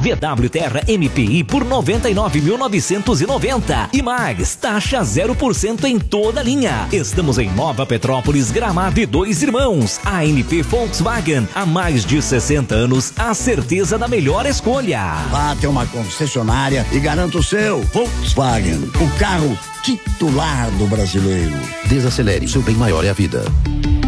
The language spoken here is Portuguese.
VW Terra MPI por 99.990 e mais, taxa 0% em toda a linha. Estamos em Nova Petrópolis, Gramado e Dois Irmãos. ANP Volkswagen, há mais de 60 anos, a certeza da melhor escolha. Vá até uma concessionária e garanta o seu Volkswagen, o carro titular do brasileiro. Desacelere, seu bem maior é a vida.